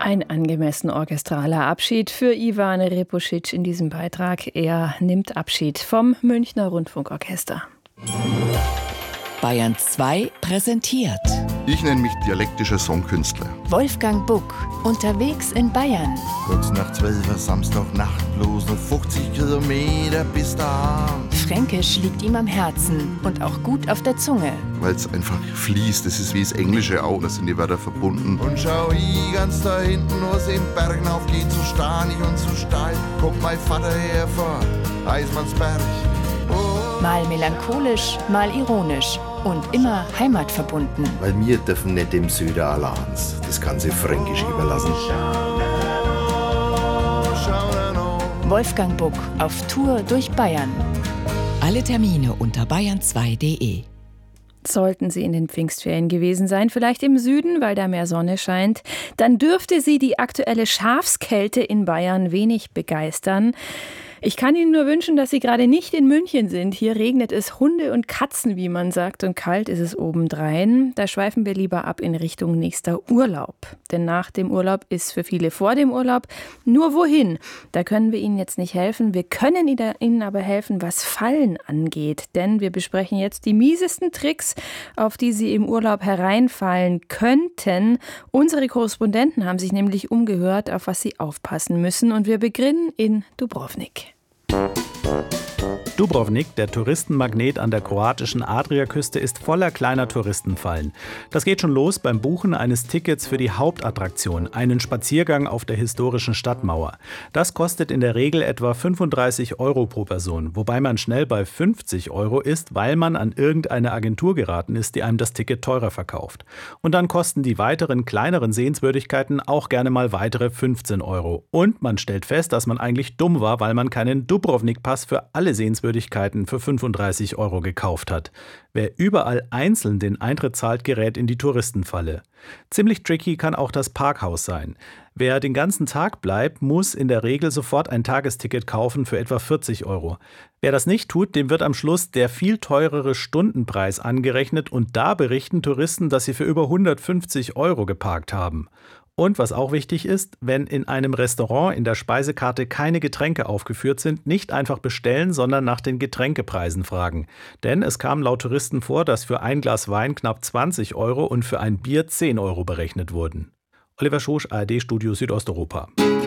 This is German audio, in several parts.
Ein angemessen orchestraler Abschied für Ivan Repusic in diesem Beitrag. Er nimmt Abschied vom Münchner Rundfunkorchester. Bayern 2 präsentiert. Ich nenne mich dialektischer Songkünstler. Wolfgang Buck, unterwegs in Bayern. Kurz nach 12 Uhr Samstagnacht, bloß noch 50 Kilometer bis daheim. Fränkisch liegt ihm am Herzen und auch gut auf der Zunge. Weil es einfach fließt, das ist wie das Englische auch, da sind die Wörter verbunden. Und schau ich ganz da hinten, was im Bergen aufgeht, so stahnig und so steil. Guck mein Vater her vor Eismannsberg. Mal melancholisch, mal ironisch und immer heimatverbunden. Weil wir dürfen nicht dem Süden allein das Ganze fränkisch überlassen. Wolfgang Buck auf Tour durch Bayern. Alle Termine unter bayern2.de. Sollten Sie in den Pfingstferien gewesen sein, vielleicht im Süden, weil da mehr Sonne scheint, dann dürfte Sie die aktuelle Schafskälte in Bayern wenig begeistern. Ich kann Ihnen nur wünschen, dass Sie gerade nicht in München sind. Hier regnet es Hunde und Katzen, wie man sagt, und kalt ist es obendrein. Da schweifen wir lieber ab in Richtung nächster Urlaub. Denn nach dem Urlaub ist für viele vor dem Urlaub. Nur wohin? Da können wir Ihnen jetzt nicht helfen. Wir können Ihnen aber helfen, was Fallen angeht. Denn wir besprechen jetzt die miesesten Tricks, auf die Sie im Urlaub hereinfallen könnten. Unsere Korrespondenten haben sich nämlich umgehört, auf was sie aufpassen müssen. Und wir beginnen in Dubrovnik. Dubrovnik, der Touristenmagnet an der kroatischen Adriaküste, ist voller kleiner Touristenfallen. Das geht schon los beim Buchen eines Tickets für die Hauptattraktion, einen Spaziergang auf der historischen Stadtmauer. Das kostet in der Regel etwa 35 € pro Person, wobei man schnell bei 50 € ist, weil man an irgendeine Agentur geraten ist, die einem das Ticket teurer verkauft. Und dann kosten die weiteren kleineren Sehenswürdigkeiten auch gerne mal weitere 15 €. Und man stellt fest, dass man eigentlich dumm war, weil man keinen Dubrovnik-Pass für alle Sehenswürdigkeiten für 35 € gekauft hat. Wer überall einzeln den Eintritt zahlt, gerät in die Touristenfalle. Ziemlich tricky kann auch das Parkhaus sein. Wer den ganzen Tag bleibt, muss in der Regel sofort ein Tagesticket kaufen für etwa 40 €. Wer das nicht tut, dem wird am Schluss der viel teurere Stundenpreis angerechnet und da berichten Touristen, dass sie für über 150 € geparkt haben. Und was auch wichtig ist, wenn in einem Restaurant in der Speisekarte keine Getränke aufgeführt sind, nicht einfach bestellen, sondern nach den Getränkepreisen fragen. Denn es kam laut Touristen vor, dass für ein Glas Wein knapp 20 € und für ein Bier 10 € berechnet wurden. Oliver Schosch, ARD-Studio Südosteuropa.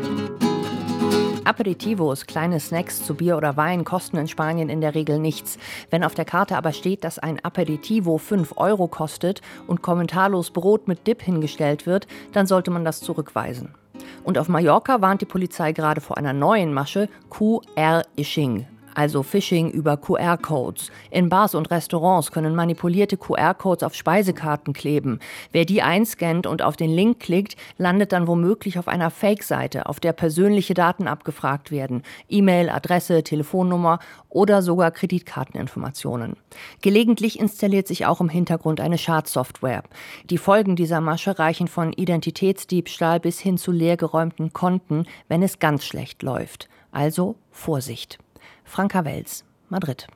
Aperitivos, kleine Snacks zu Bier oder Wein, kosten in Spanien in der Regel nichts. Wenn auf der Karte aber steht, dass ein Aperitivo 5 € kostet und kommentarlos Brot mit Dip hingestellt wird, dann sollte man das zurückweisen. Und auf Mallorca warnt die Polizei gerade vor einer neuen Masche, QR-Ishing. Also Phishing über QR-Codes. In Bars und Restaurants können manipulierte QR-Codes auf Speisekarten kleben. Wer die einscannt und auf den Link klickt, landet dann womöglich auf einer Fake-Seite, auf der persönliche Daten abgefragt werden. E-Mail, Adresse, Telefonnummer oder sogar Kreditkarteninformationen. Gelegentlich installiert sich auch im Hintergrund eine Schadsoftware. Die Folgen dieser Masche reichen von Identitätsdiebstahl bis hin zu leergeräumten Konten, wenn es ganz schlecht läuft. Also Vorsicht. Franka Wels, Madrid.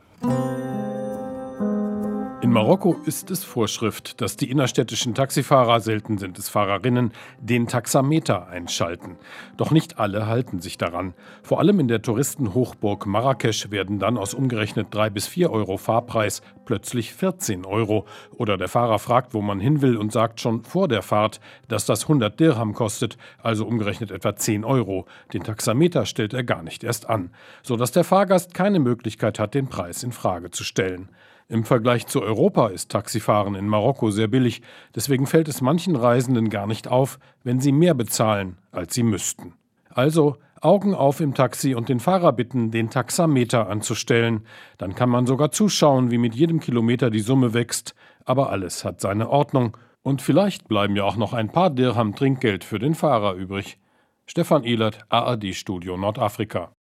In Marokko ist es Vorschrift, dass die innerstädtischen Taxifahrer, selten sind es Fahrerinnen, den Taxameter einschalten. Doch nicht alle halten sich daran. Vor allem in der Touristenhochburg Marrakesch werden dann aus umgerechnet 3 bis 4 € Fahrpreis plötzlich 14 €. Oder der Fahrer fragt, wo man hin will und sagt schon vor der Fahrt, dass das 100 Dirham kostet, also umgerechnet etwa 10 €. Den Taxameter stellt er gar nicht erst an, sodass der Fahrgast keine Möglichkeit hat, den Preis in Frage zu stellen. Im Vergleich zu Europa ist Taxifahren in Marokko sehr billig. Deswegen fällt es manchen Reisenden gar nicht auf, wenn sie mehr bezahlen, als sie müssten. Also Augen auf im Taxi und den Fahrer bitten, den Taxameter anzustellen. Dann kann man sogar zuschauen, wie mit jedem Kilometer die Summe wächst. Aber alles hat seine Ordnung. Und vielleicht bleiben ja auch noch ein paar Dirham Trinkgeld für den Fahrer übrig. Stefan Ehlert, ARD-Studio Nordafrika.